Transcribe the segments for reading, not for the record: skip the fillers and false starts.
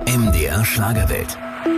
MDR Schlagerwelt.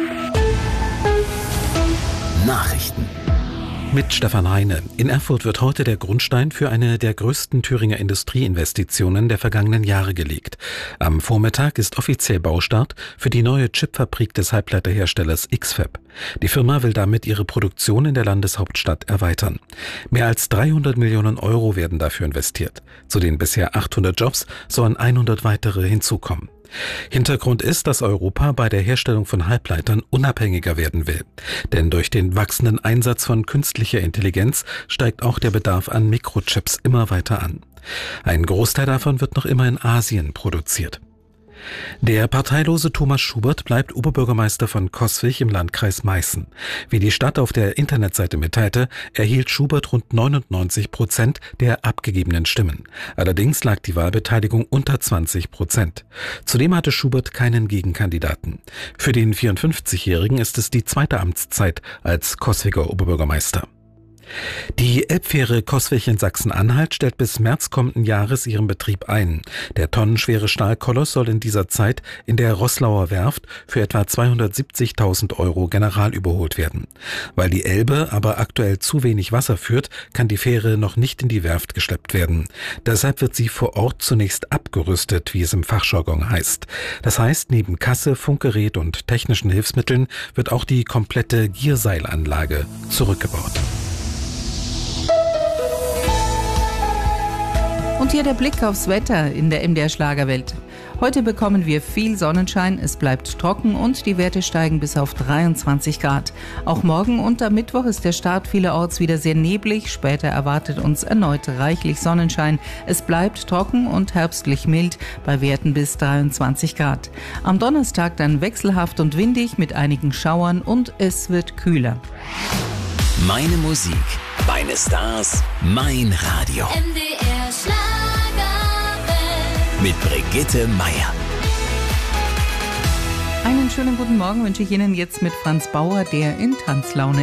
Nachrichten. Mit Stefan Heine. In Erfurt wird heute der Grundstein für eine der größten Thüringer Industrieinvestitionen der vergangenen Jahre gelegt. Am Vormittag ist offiziell Baustart für die neue Chipfabrik des Halbleiterherstellers X-FAB. Die Firma will damit ihre Produktion in der Landeshauptstadt erweitern. Mehr als 300 Millionen Euro werden dafür investiert. Zu den bisher 800 Jobs sollen 100 weitere hinzukommen. Hintergrund ist, dass Europa bei der Herstellung von Halbleitern unabhängiger werden will. Denn durch den wachsenden Einsatz von künstlicher Intelligenz steigt auch der Bedarf an Mikrochips immer weiter an. Ein Großteil davon wird noch immer in Asien produziert. Der parteilose Thomas Schubert bleibt Oberbürgermeister von Coswig im Landkreis Meißen. Wie die Stadt auf der Internetseite mitteilte, erhielt Schubert rund 99% der abgegebenen Stimmen. Allerdings lag die Wahlbeteiligung unter 20%. Zudem hatte Schubert keinen Gegenkandidaten. Für den 54-Jährigen ist es die zweite Amtszeit als Coswiger Oberbürgermeister. Die Elbfähre Coswig in Sachsen-Anhalt stellt bis März kommenden Jahres ihren Betrieb ein. Der tonnenschwere Stahlkoloss soll in dieser Zeit in der Roßlauer Werft für etwa 270.000 Euro generalüberholt werden. Weil die Elbe aber aktuell zu wenig Wasser führt, kann die Fähre noch nicht in die Werft geschleppt werden. Deshalb wird sie vor Ort zunächst abgerüstet, wie es im Fachjargon heißt. Das heißt, neben Kasse, Funkgerät und technischen Hilfsmitteln wird auch die komplette Gierseilanlage zurückgebaut. Und hier der Blick aufs Wetter in der MDR Schlagerwelt. Heute bekommen wir viel Sonnenschein, es bleibt trocken und die Werte steigen bis auf 23 Grad. Auch morgen und am Mittwoch ist der Start vielerorts wieder sehr neblig. Später erwartet uns erneut reichlich Sonnenschein. Es bleibt trocken und herbstlich mild bei Werten bis 23 Grad. Am Donnerstag dann wechselhaft und windig mit einigen Schauern und es wird kühler. Meine Musik, meine Stars, mein Radio. MDR Schlagerwelt. Mit Brigitte Meier. Einen schönen guten Morgen wünsche ich Ihnen jetzt mit Franz Bauer, der in Tanzlaune